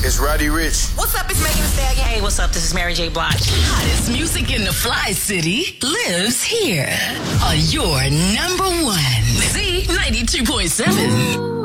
It's Roddy Ricch. What's up? It's Megan Thee Stallion. Hey, what's up? This is Mary J. Blige. Hottest music in the Fly City lives here on your number one Z92.7.